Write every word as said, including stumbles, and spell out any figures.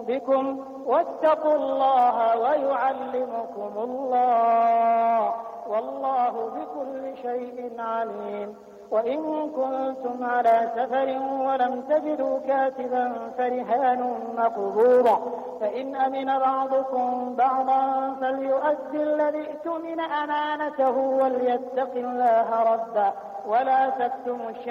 ربكم واتقوا الله ويعلمكم الله والله بكل شيء عليم. وإن كنتم على سفر ولم تجدوا كاتبا فرهان مقبوضة فإن أمن بعضكم بعضا فليؤدي الذي ائتمن أمانته وليتق الله ربه ولا تكتموا الشهادة